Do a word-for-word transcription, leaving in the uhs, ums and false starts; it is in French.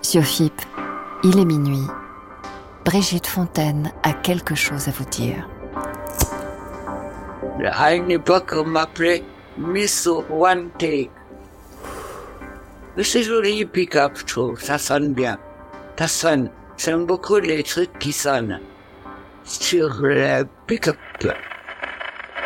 Monsieur Phippe, il est minuit. Brigitte Fontaine a quelque chose à vous dire. À une époque, on m'appelait Miss One Take. Mais c'est joli, pick-up, je trouve. Ça sonne bien. Ça sonne. J'aime beaucoup les trucs qui sonnent sur le pick-up.